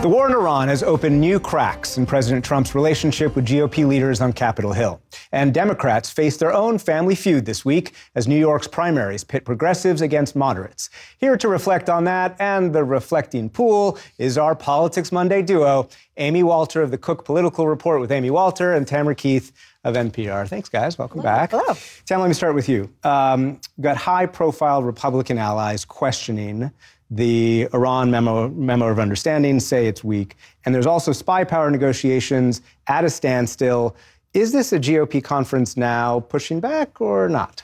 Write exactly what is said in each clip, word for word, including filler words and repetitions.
The war in Iran has opened new cracks in President Trump's relationship with G O P leaders on Capitol Hill. And Democrats face their own family feud this week as New York's primaries pit progressives against moderates. Here to reflect on that and the reflecting pool is our Politics Monday duo, Amy Walter of the Cook Political Report with Amy Walter and Tamara Keith of N P R. Thanks, guys. Welcome Hello. back. Hello. Tam, let me start with you. Um, we've got high-profile Republican allies questioning the Iran memo, memo of understanding, say it's weak. And there's also spy power negotiations at a standstill. Is this a G O P conference now pushing back or not?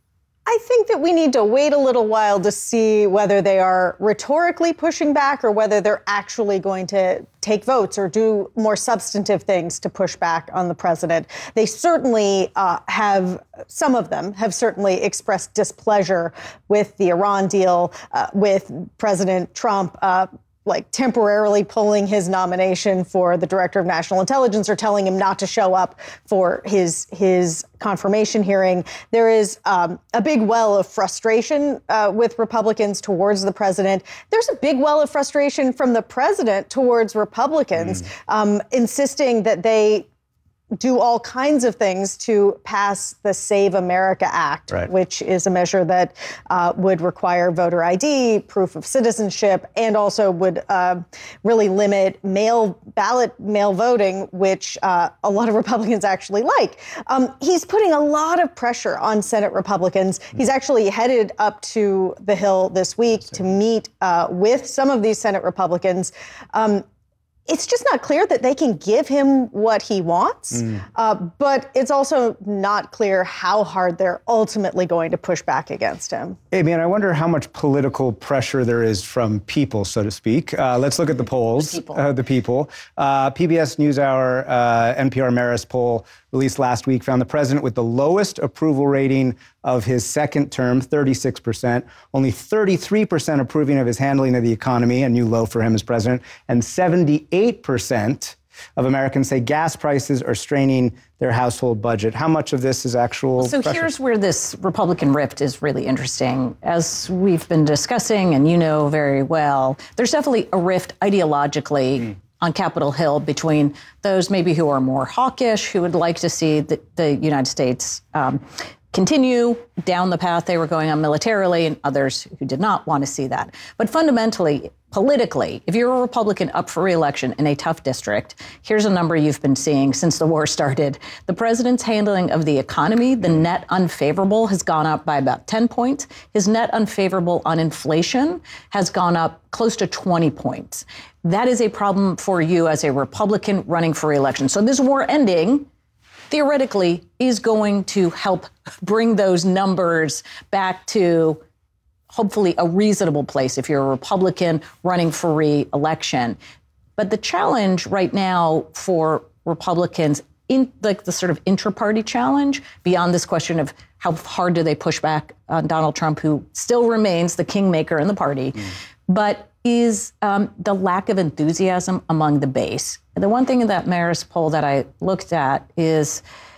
I think that we need to wait a little while to see whether they are rhetorically pushing back or whether they're actually going to take votes or do more substantive things to push back on the president. They certainly uh, have, some of them have certainly expressed displeasure with the Iran deal, uh, with President Trump uh, like temporarily pulling his nomination for the director of national intelligence or telling him not to show up for his his confirmation hearing. There is um, a big well of frustration uh, with Republicans towards the president. There's a big well of frustration from the president towards Republicans, mm. um, insisting that they do all kinds of things to pass the Save America Act, right, which is a measure that uh, would require voter I D, proof of citizenship, and also would uh, really limit mail ballot mail voting, which uh, a lot of Republicans actually like. Um, he's putting a lot of pressure on Senate Republicans. He's actually headed up to the Hill this week to meet uh, with some of these Senate Republicans. Um, It's just not clear that they can give him what he wants, mm. uh, but it's also not clear how hard they're ultimately going to push back against him. Amy, and I wonder how much political pressure there is from people, so to speak. Uh, let's look at the polls. The people. Uh, the people. Uh, P B S NewsHour, uh, N P R Marist poll released last week found the president with the lowest approval rating of his second term, thirty-six percent. Only thirty-three percent approving of his handling of the economy, a new low for him as president, and seventy-eight percent of Americans say gas prices are straining their household budget. How much of this is actual So pressure? Here's where this Republican rift is really interesting. As we've been discussing, and you know very well, there's definitely a rift ideologically mm. on Capitol Hill between those maybe who are more hawkish, who would like to see the, the United States um, continue down the path they were going on militarily, and others who did not want to see that. But fundamentally, politically, if you're a Republican up for re-election in a tough district, here's a number you've been seeing since the war started. The president's handling of the economy, the net unfavorable, has gone up by about ten points. His net unfavorable on inflation has gone up close to twenty points. That is a problem for you as a Republican running for re-election. So this war ending, theoretically, is going to help bring those numbers back to hopefully a reasonable place if you're a Republican running for re-election. But the challenge right now for Republicans, in like the sort of intra-party challenge, beyond this question of how hard do they push back on Donald Trump, who still remains the kingmaker in the party, mm. but is um, the lack of enthusiasm among the base. And the one thing in that Marist poll that I looked at is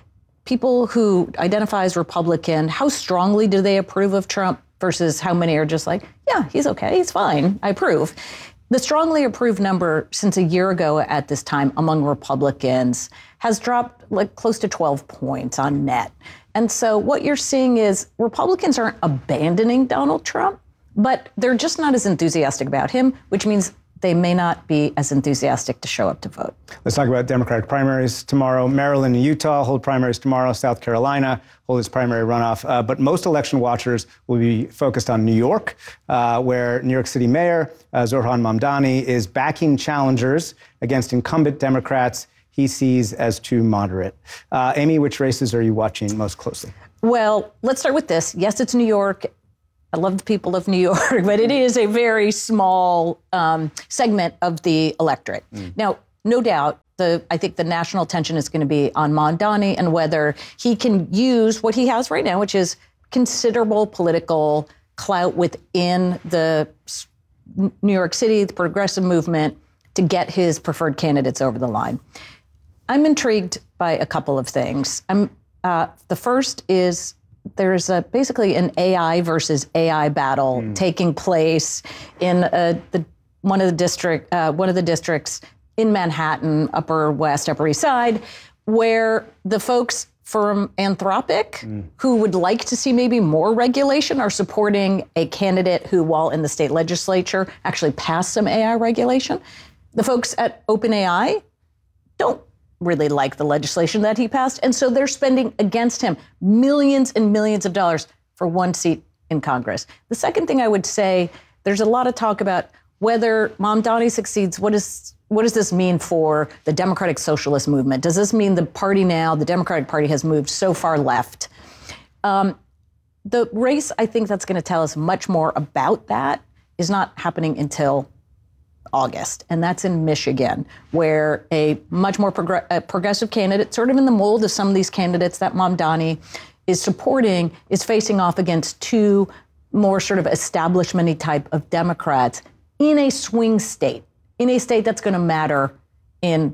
people who identify as Republican, how strongly do they approve of Trump versus how many are just like, yeah, he's okay, he's fine, I approve. The strongly approved number since a year ago at this time among Republicans has dropped like close to twelve points on net. And so what you're seeing is Republicans aren't abandoning Donald Trump, but they're just not as enthusiastic about him, which means they may not be as enthusiastic to show up to vote. Let's talk about Democratic primaries tomorrow. Maryland and Utah hold primaries tomorrow. South Carolina hold its primary runoff. Uh, but most election watchers will be focused on New York, uh, where New York City Mayor uh, Zohran Mamdani is backing challengers against incumbent Democrats he sees as too moderate. Uh, Amy, which races are you watching most closely? Well, let's start with this. Yes, it's New York. I love the people of New York, but it is a very small um, segment of the electorate. Mm. Now, no doubt, the I think the national attention is going to be on Mamdani and whether he can use what he has right now, which is considerable political clout within the New York City, the progressive movement, to get his preferred candidates over the line. I'm intrigued by a couple of things. I'm, uh, the first is there's a, basically an A I versus A I battle mm. taking place in uh, the one of the district, uh, one of the districts in Manhattan, Upper West, Upper East Side, where the folks from Anthropic, mm. who would like to see maybe more regulation, are supporting a candidate who, while in the state legislature, actually passed some A I regulation. The folks at OpenAI don't really like the legislation that he passed, and so they're spending against him millions and millions of dollars for one seat in Congress. The second thing I would say, there's a lot of talk about whether Mamdani succeeds. What is what does this mean for the Democratic Socialist movement? Does this mean the party now, the Democratic Party, has moved so far left? Um, the race, I think, that's going to tell us much more about that is not happening until August, and that's in Michigan, where a much more progr- a progressive candidate, sort of in the mold of some of these candidates that Mamdani is supporting, is facing off against two more sort of establishment-y type of Democrats in a swing state, in a state that's going to matter in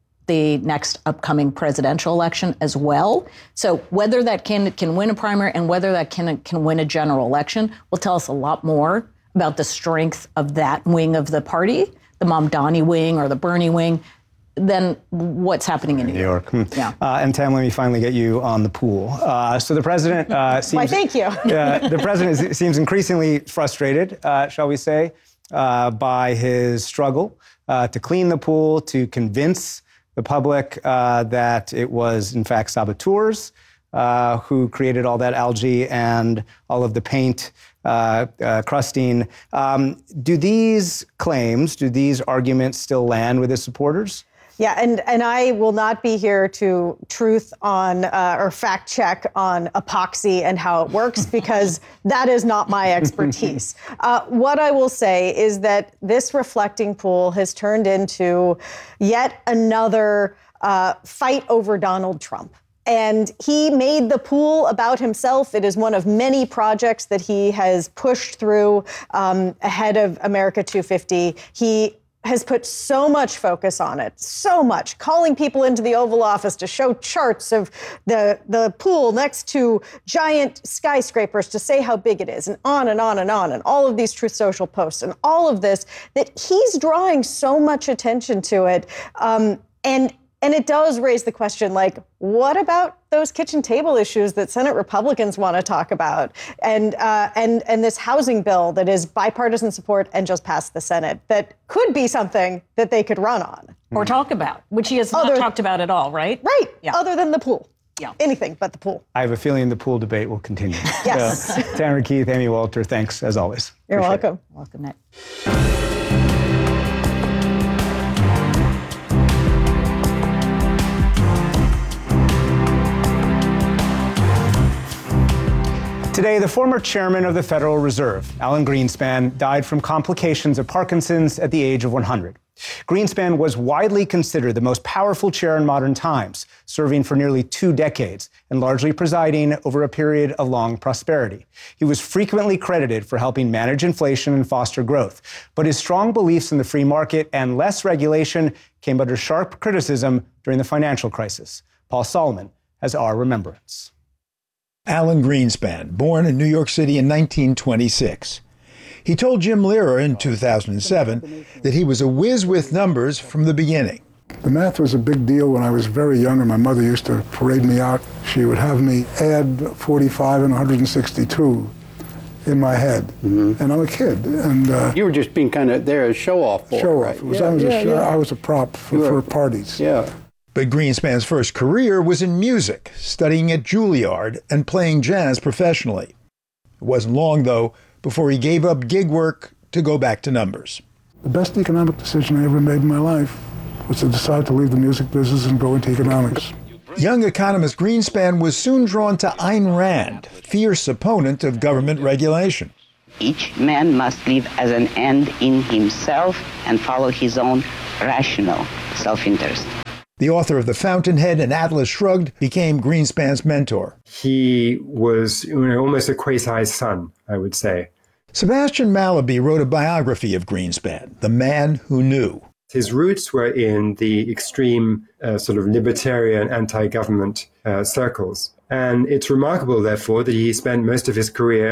the next upcoming presidential election as well. So whether that candidate can win a primary and whether that candidate can win a general election will tell us a lot more about the strength of that wing of the party, the Mamdani wing or the Bernie wing, than what's happening in New, New York. York. Hmm. Yeah. Uh, and Tam, let me finally get you on the pool. Uh, so the president uh, seems... Why, thank you. uh, the president is, seems increasingly frustrated, uh, shall we say, uh, by his struggle uh, to clean the pool, to convince the public uh, that it was, in fact, saboteurs uh, who created all that algae and all of the paint uh, uh, crusting. Um, do these claims, do these arguments still land with his supporters? Yeah, and, and I will not be here to truth on uh, or fact check on epoxy and how it works, because that is not my expertise. Uh, what I will say is that this reflecting pool has turned into yet another uh, fight over Donald Trump. And he made the pool about himself. It is one of many projects that he has pushed through um, ahead of America two fifty. He has put so much focus on it, so much, calling people into the Oval Office to show charts of the, the pool next to giant skyscrapers to say how big it is, and on and on and on, and all of these Truth Social posts, and all of this, that he's drawing so much attention to it. Um, and And it does raise the question, like, what about those kitchen table issues that Senate Republicans want to talk about? And uh, and and this housing bill that is bipartisan support and just passed the Senate that could be something that they could run on. Or talk about, which he has not Other, talked about at all, right? Right, Yeah. Other than the pool. Yeah. Anything but the pool. I have a feeling the pool debate will continue. Yes. So, Tamara Keith, Amy Walter, thanks as always. You're Appreciate welcome. it. Welcome, Nick. Today, the former chairman of the Federal Reserve, Alan Greenspan, died from complications of Parkinson's at the age of one hundred. Greenspan was widely considered the most powerful chair in modern times, serving for nearly two decades and largely presiding over a period of long prosperity. He was frequently credited for helping manage inflation and foster growth, but his strong beliefs in the free market and less regulation came under sharp criticism during the financial crisis. Paul Solomon has our remembrance. Alan Greenspan, born in New York City in nineteen twenty-six. He told Jim Lehrer in two thousand seven that he was a whiz with numbers from the beginning. The math was a big deal when I was very young, and my mother used to parade me out. She would have me add forty-five and one hundred sixty-two in my head, mm-hmm. and I'm a kid. And uh, you were just being kind of there as show off for show right? off. It was, yeah, I, was yeah, a show, yeah. I was a prop for, were, for parties. Yeah. But Greenspan's first career was in music, studying at Juilliard and playing jazz professionally. It wasn't long, though, before he gave up gig work to go back to numbers. The best economic decision I ever made in my life was to decide to leave the music business and go into economics. Young economist Greenspan was soon drawn to Ayn Rand, fierce opponent of government regulation. Each man must live as an end in himself and follow his own rational self-interest. The author of The Fountainhead and Atlas Shrugged became Greenspan's mentor. He was, you know, almost a quasi-son, I would say. Sebastian Mallaby wrote a biography of Greenspan, The Man Who Knew. His roots were in the extreme uh, sort of libertarian anti-government uh, circles. And it's remarkable, therefore, that he spent most of his career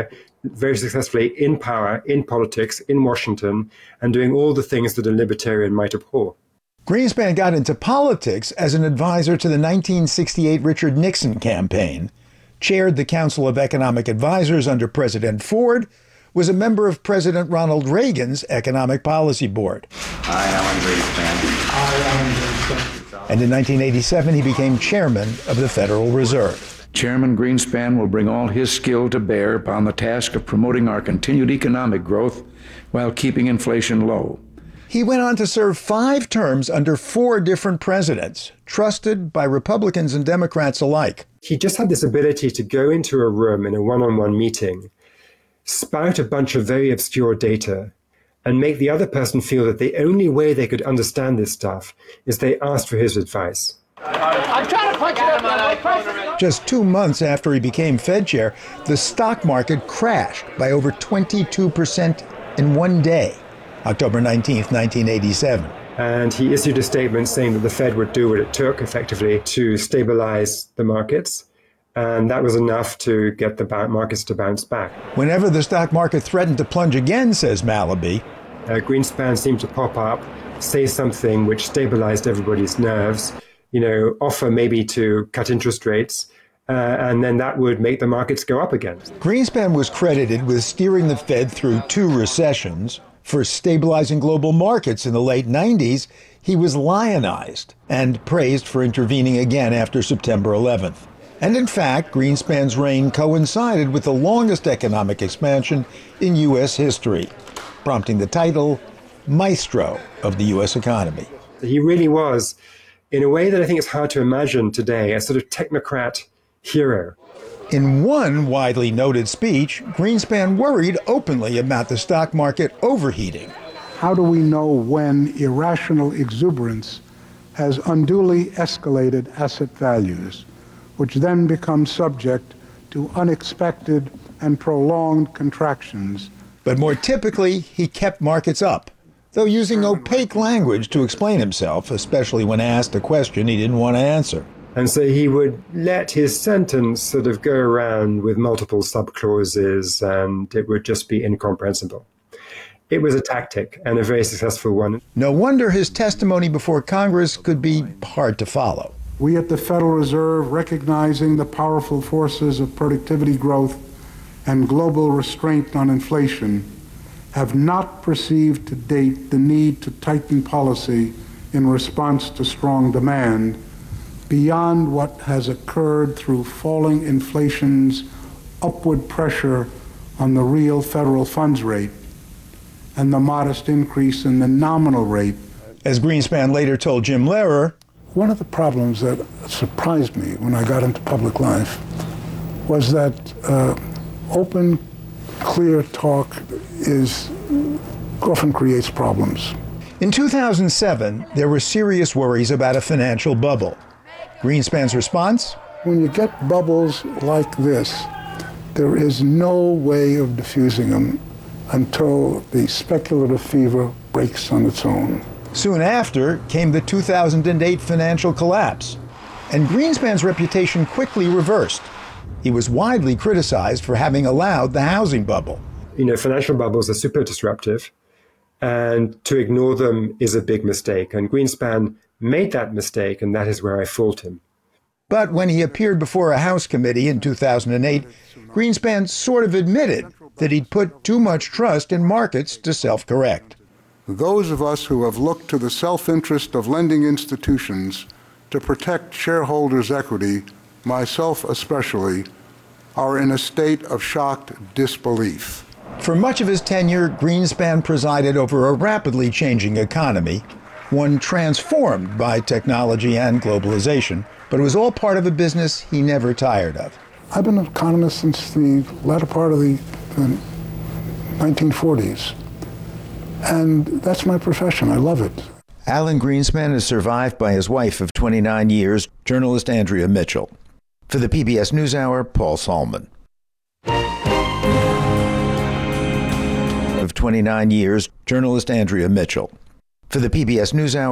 very successfully in power, in politics, in Washington, and doing all the things that a libertarian might abhor. Greenspan got into politics as an advisor to the nineteen sixty-eight Richard Nixon campaign, chaired the Council of Economic Advisors under President Ford, was a member of President Ronald Reagan's Economic Policy Board. I, Alan Greenspan. I, Alan Greenspan. And in nineteen eighty-seven, he became chairman of the Federal Reserve. Chairman Greenspan will bring all his skill to bear upon the task of promoting our continued economic growth while keeping inflation low. He went on to serve five terms under four different presidents, trusted by Republicans and Democrats alike. He just had this ability to go into a room in a one-on-one meeting, spout a bunch of very obscure data, and make the other person feel that the only way they could understand this stuff is they asked for his advice. I'm trying to punch it. Just two months after he became Fed chair, the stock market crashed by over twenty-two percent in one day, October nineteenth, nineteen eighty-seven. And he issued a statement saying that the Fed would do what it took, effectively, to stabilize the markets. And that was enough to get the markets to bounce back. Whenever the stock market threatened to plunge again, says Mallaby, uh, Greenspan seemed to pop up, say something which stabilized everybody's nerves, you know, offer maybe to cut interest rates, uh, and then that would make the markets go up again. Greenspan was credited with steering the Fed through two recessions. For stabilizing global markets in the late nineties, he was lionized and praised for intervening again after September eleventh. And in fact, Greenspan's reign coincided with the longest economic expansion in U S history, prompting the title Maestro of the U S economy. He really was, in a way that I think is hard to imagine today, a sort of technocrat hero. In one widely noted speech, Greenspan worried openly about the stock market overheating. How do we know when irrational exuberance has unduly escalated asset values, which then become subject to unexpected and prolonged contractions? But more typically, he kept markets up, though using opaque language to explain himself, especially when asked a question he didn't want to answer. And so he would let his sentence sort of go around with multiple subclauses, and it would just be incomprehensible. It was a tactic, and a very successful one. No wonder his testimony before Congress could be hard to follow. We at the Federal Reserve, recognizing the powerful forces of productivity growth and global restraint on inflation, have not perceived to date the need to tighten policy in response to strong demand beyond what has occurred through falling inflation's upward pressure on the real federal funds rate and the modest increase in the nominal rate. As Greenspan later told Jim Lehrer, one of the problems that surprised me when I got into public life was that uh, open, clear talk is often creates problems. In two thousand seven, there were serious worries about a financial bubble. Greenspan's response? When you get bubbles like this, there is no way of diffusing them until the speculative fever breaks on its own. Soon after came the two thousand eight financial collapse, and Greenspan's reputation quickly reversed. He was widely criticized for having allowed the housing bubble. You know, financial bubbles are super disruptive, and to ignore them is a big mistake. And Greenspan made that mistake, and that is where I fault him. But when he appeared before a House committee in two thousand eight, Greenspan sort of admitted that he'd put too much trust in markets to self-correct. Those of us who have looked to the self-interest of lending institutions to protect shareholders' equity, myself especially, are in a state of shocked disbelief. For much of his tenure, Greenspan presided over a rapidly changing economy, one transformed by technology and globalization, but it was all part of a business he never tired of. I've been an economist since the latter part of the, the nineteen forties, and that's my profession. I love it. Alan Greenspan is survived by his wife of twenty-nine years, journalist Andrea Mitchell. For the P B S NewsHour, Paul Solman. Of twenty-nine years, journalist Andrea Mitchell. For the P B S NewsHour,